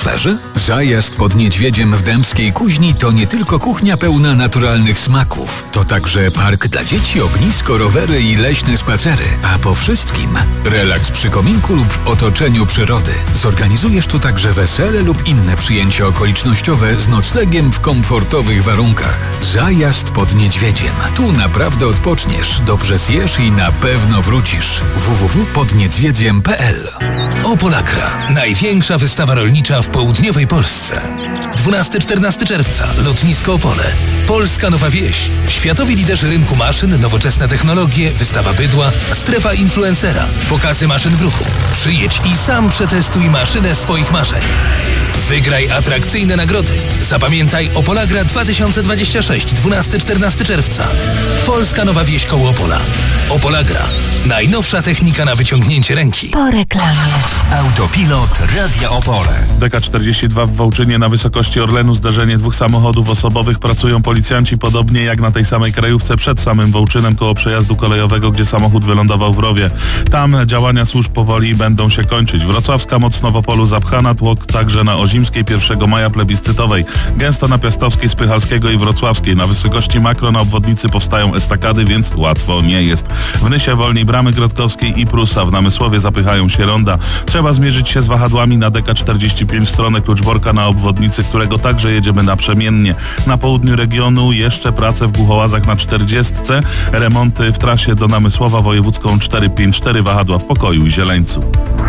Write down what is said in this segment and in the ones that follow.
atmosferze? Zajazd pod Niedźwiedziem w Dębskiej Kuźni to nie tylko kuchnia pełna naturalnych smaków. To także park dla dzieci, ognisko, rowery i leśne spacery. A po wszystkim relaks przy kominku lub w otoczeniu przyrody. Zorganizujesz tu także wesele lub inne przyjęcia okolicznościowe z noclegiem w komfortowych warunkach. Zajazd pod Niedźwiedziem. Tu naprawdę odpoczniesz, dobrze zjesz i na pewno wrócisz. www.podniedźwiedziem.pl. Opolakra. Największa wystawa rolnicza w południowej Polsce. 12-14 czerwca. Lotnisko Opole. Polska Nowa Wieś. Światowi liderzy rynku maszyn, nowoczesne technologie, wystawa bydła, strefa influencera, pokazy maszyn w ruchu. Przyjedź i sam przetestuj maszynę swoich marzeń. Wygraj atrakcyjne nagrody. Zapamiętaj Opolagra 2026, 12-14 czerwca. Polska Nowa Wieś koło Opola. Opolagra. Najnowsza technika na wyciągnięcie ręki. Po reklamie. Autopilot Radia Opole. DK42 w Wołczynie na wysokości Orlenu. Zdarzenie dwóch samochodów osobowych. Pracują policjanci podobnie jak na tej samej krajówce przed samym Wołczynem koło przejazdu kolejowego, gdzie samochód wylądował w rowie. Tam działania służb powoli będą się kończyć. Wrocławska moc w Opolu zapchana, tłok także na Ozimskiej 1 maja plebiscytowej. Gęsto na Piastowskiej, Spychalskiego i Wrocławskiej. Na wysokości makro na obwodnicy powstają estakady, więc łatwo nie jest. W Nysie wolniej Bramy Grotkowskiej i Prusa. W Namysłowie zapychają się ronda. Trzeba zmierzyć się z wahadłami na DK45 w stronę Kluczborka na obwodnicy, którego także jedziemy naprzemiennie. Na południu regionu jeszcze prace w Głuchołazach na 40. Remonty w trasie do Namysłowa wojewódzką 454, wahadła w Pokoju i Zieleńcu.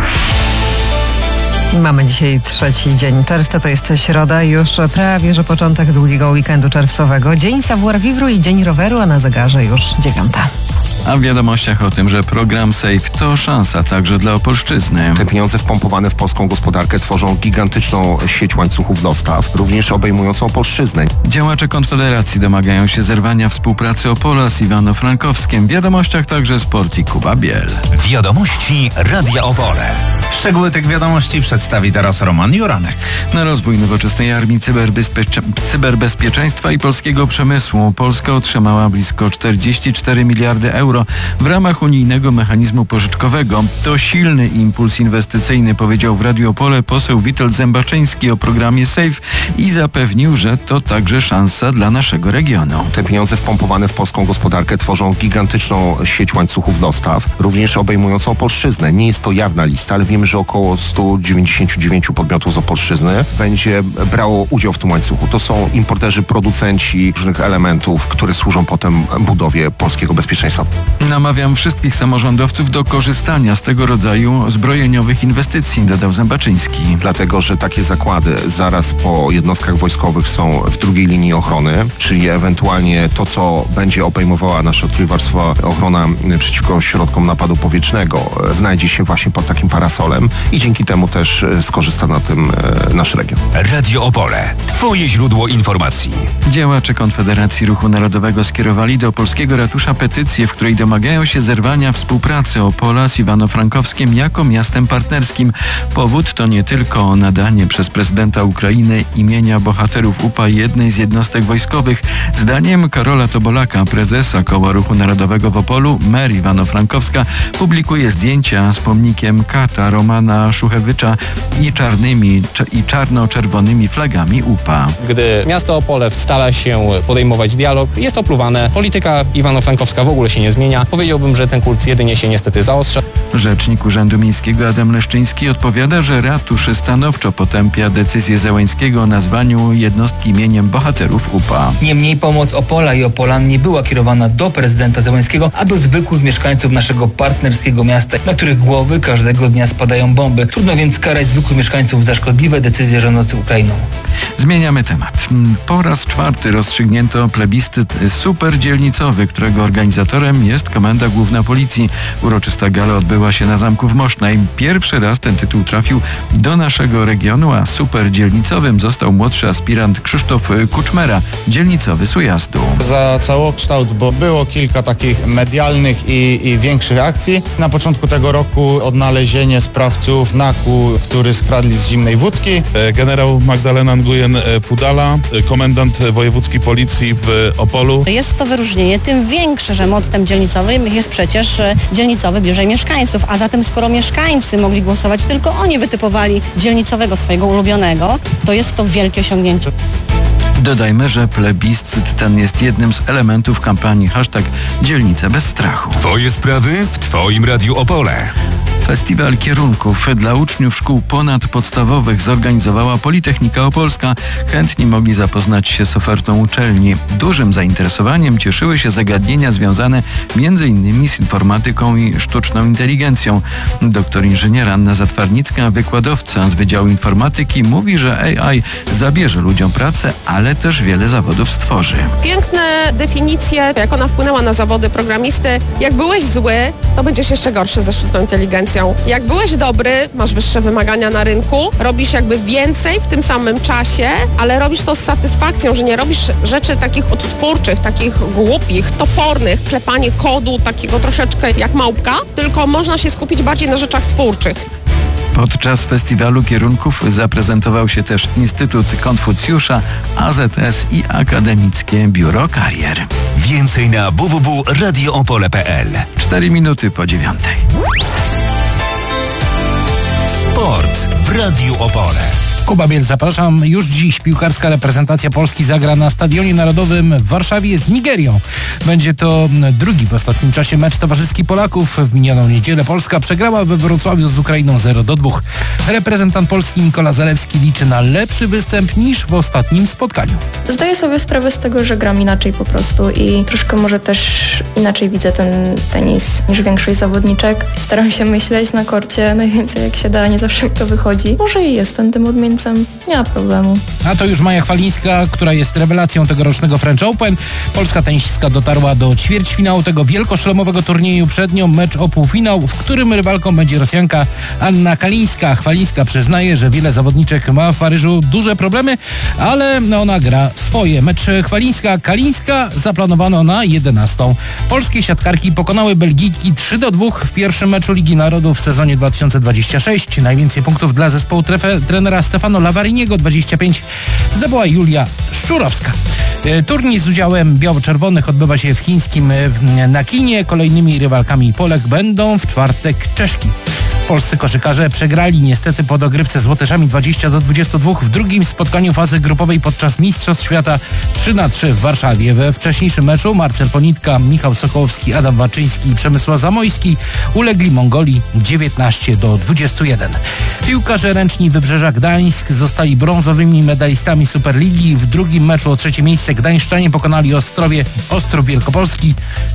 Mamy dzisiaj 3 dzień czerwca, to jest środa, już prawie że początek długiego weekendu czerwcowego. Dzień savoir-vivre i dzień roweru, a na zegarze już 9. A w wiadomościach o tym, że program SAFE to szansa także dla Opolszczyzny. Te pieniądze wpompowane w polską gospodarkę tworzą gigantyczną sieć łańcuchów dostaw, również obejmującą Opolszczyznę. Działacze Konfederacji domagają się zerwania współpracy Opola z Iwano-Frankowskiem. W wiadomościach także sport i Kuba Biel. Wiadomości Radia Opole. Szczegóły tych wiadomości przedstawi teraz Roman Juranek. Na rozwój nowoczesnej armii, cyberbezpieczeństwa i polskiego przemysłu Polska otrzymała blisko 44 miliardy euro w ramach unijnego mechanizmu pożyczkowego. To silny impuls inwestycyjny, powiedział w Radiu Opole poseł Witold Zębaczyński o programie SAFE i zapewnił, że to także szansa dla naszego regionu. Te pieniądze wpompowane w polską gospodarkę tworzą gigantyczną sieć łańcuchów dostaw, również obejmującą Opolszczyznę. Nie jest to jawna lista, ale wiemy, że około 199 podmiotów z Opolszczyzny będzie brało udział w tym łańcuchu. To są importerzy, producenci różnych elementów, które służą potem budowie polskiego bezpieczeństwa. Namawiam wszystkich samorządowców do korzystania z tego rodzaju zbrojeniowych inwestycji, dodał Zębaczyński. Dlatego, że takie zakłady zaraz po jednostkach wojskowych są w drugiej linii ochrony, czyli ewentualnie to, co będzie obejmowała nasza trójwarstwowa ochrona przeciwko środkom napadu powietrznego, znajdzie się właśnie pod takim parasolem i dzięki temu też skorzysta na tym nasz region. Radio Opole. Twoje źródło informacji. Działacze Konfederacji Ruchu Narodowego skierowali do polskiego ratusza petycję, w której domagają się zerwania współpracy Opola z Iwano-Frankowskiem jako miastem partnerskim. Powód to nie tylko nadanie przez prezydenta Ukrainy imienia bohaterów UPA jednej z jednostek wojskowych. Zdaniem Karola Tobolaka, prezesa Koła Ruchu Narodowego w Opolu, mer Iwano-Frankowska publikuje zdjęcia z pomnikiem kata Romana Szuchewycza i czarno-czerwonymi flagami UPA. Gdy miasto Opole stara się podejmować dialog, jest opluwane. Polityka iwano-frankowska w ogóle się nie zmienia. Powiedziałbym, że ten kult jedynie się niestety zaostrza. Rzecznik Urzędu Miejskiego Adam Leszczyński odpowiada, że ratusz stanowczo potępia decyzję Zełańskiego o nazwaniu jednostki imieniem bohaterów UPA. Niemniej pomoc Opola i Opolan nie była kierowana do prezydenta Zełańskiego, a do zwykłych mieszkańców naszego partnerskiego miasta, na których głowy każdego dnia spadają bomby. Trudno więc karać zwykłych mieszkańców za szkodliwe decyzje rządzących Ukrainą. Zmieniamy temat. Po raz 4 rozstrzygnięto plebiscyt superdzielnicowy, którego organizatorem jest Komenda Główna Policji. Uroczysta gala odbyła się na Zamku w Mosznej. Pierwszy raz ten tytuł trafił do naszego regionu, a superdzielnicowym został młodszy aspirant Krzysztof Kuczmera, dzielnicowy z Ujazdu. Za całokształt, bo było kilka takich medialnych i większych akcji. Na początku tego roku odnalezienie sprawców znaku, który skradli z zimnej wódki. Generał Magdalena Nguyen Damian Fudala, komendant wojewódzki policji w Opolu. Jest to wyróżnienie tym większe, że mottem dzielnicowym jest przecież dzielnicowy bliżej mieszkańców, a zatem skoro mieszkańcy mogli głosować, tylko oni wytypowali dzielnicowego swojego ulubionego, to jest to wielkie osiągnięcie. Dodajmy, że plebiscyt ten jest jednym z elementów kampanii #Dzielnice bez strachu. Twoje sprawy w Twoim Radiu Opole. Festiwal kierunków dla uczniów szkół ponadpodstawowych zorganizowała Politechnika Opolska. Chętni mogli zapoznać się z ofertą uczelni. Dużym zainteresowaniem cieszyły się zagadnienia związane m.in. z informatyką i sztuczną inteligencją. Doktor inżynier Anna Zatwarnicka, wykładowca z Wydziału Informatyki, mówi, że AI zabierze ludziom pracę, ale też wiele zawodów stworzy. Piękne definicje, jak ona wpłynęła na zawody programisty. Jak byłeś zły, to będziesz jeszcze gorszy ze sztuczną inteligencją. Jak byłeś dobry, masz wyższe wymagania na rynku, robisz jakby więcej w tym samym czasie, ale robisz to z satysfakcją, że nie robisz rzeczy takich odtwórczych, takich głupich, topornych, klepanie kodu takiego troszeczkę jak małpka, tylko można się skupić bardziej na rzeczach twórczych. Podczas festiwalu kierunków zaprezentował się też Instytut Konfucjusza, AZS i Akademickie Biuro Karier. Więcej na www.radioopole.pl. 4 minuty po 9. Sport w Radiu Opole. Kuba Biel, zapraszam. Już dziś piłkarska reprezentacja Polski zagra na Stadionie Narodowym w Warszawie z Nigerią. Będzie to drugi w ostatnim czasie mecz towarzyski Polaków. W minioną niedzielę Polska przegrała we Wrocławiu z Ukrainą 0-2. Reprezentant Polski Nikola Zalewski liczy na lepszy występ niż w ostatnim spotkaniu. Zdaję sobie sprawę z tego, że gram inaczej po prostu i troszkę może też inaczej widzę ten tenis niż większość zawodniczek. Staram się myśleć na korcie najwięcej jak się da, nie zawsze mi to wychodzi. Może i jestem tym odmieńcem. Nie ma problemu. A to już Maja Chwalińska, która jest rewelacją tegorocznego French Open. Polska tenisistka dotarła do ćwierćfinału tego wielkoszlemowego turnieju. Przed nią mecz o półfinał, w którym rywalką będzie Rosjanka Anna Kalińska. Chwalińska przyznaje, że wiele zawodniczek ma w Paryżu duże problemy, ale ona gra swoje. Mecz Chwalińska-Kalińska zaplanowano na 11. Polskie siatkarki pokonały Belgijki 3-2 w pierwszym meczu Ligi Narodów w sezonie 2026. Najwięcej punktów dla zespołu trenera Stefano Lavariniego, 25, zdobyła Julia Szczurowska. Turniej z udziałem biało-czerwonych odbywa się w chińskim Nakinie. Kolejnymi rywalkami Polek będą w czwartek Czeszki. Polscy koszykarze przegrali niestety po dogrywce z Łotyszami 20-22 w drugim spotkaniu fazy grupowej podczas Mistrzostw Świata 3-3 w Warszawie. We wcześniejszym meczu Marcel Ponitka, Michał Sokołowski, Adam Waczyński i Przemysław Zamojski ulegli Mongolii 19-21. Piłkarze ręczni Wybrzeża Gdańsk zostali brązowymi medalistami Superligi. W drugim meczu o trzecie miejsce gdańszczanie pokonali Ostrów Wielkopolski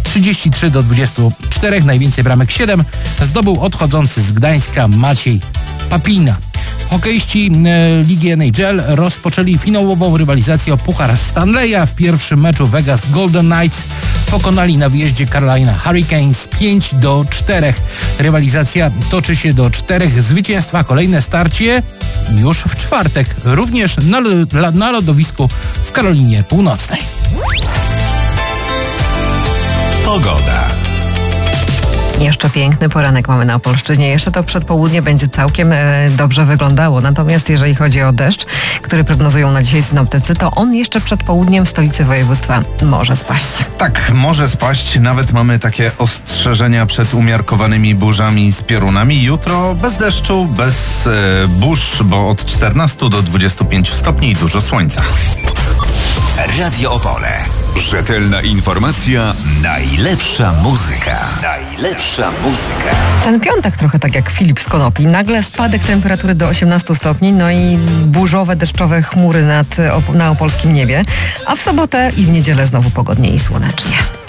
33-24. Najwięcej bramek 7 zdobył odchodzący z Gdańska Maciej Papina. Hokeiści Ligi NHL rozpoczęli finałową rywalizację o Puchar Stanleya. W pierwszym meczu Vegas Golden Knights pokonali na wyjeździe Carolina Hurricanes 5-4. Rywalizacja toczy się do 4 zwycięstw, a kolejne starcie już w czwartek, również na lodowisku w Karolinie Północnej. Pogoda. Jeszcze piękny poranek mamy na Opolszczyźnie. Jeszcze to przedpołudnie będzie całkiem dobrze wyglądało. Natomiast jeżeli chodzi o deszcz, który prognozują na dzisiaj synoptycy, to on jeszcze przed południem w stolicy województwa może spaść. Tak, może spaść. Nawet mamy takie ostrzeżenia przed umiarkowanymi burzami z piorunami. Jutro bez deszczu, bez burz, bo od 14 do 25 stopni i dużo słońca. Radio Opole. Rzetelna informacja, najlepsza muzyka. Najlepsza muzyka. Ten piątek trochę tak jak Filip z Konopi. Nagle spadek temperatury do 18 stopni, no i burzowe, deszczowe chmury na opolskim niebie. A w sobotę i w niedzielę znowu pogodnie i słonecznie.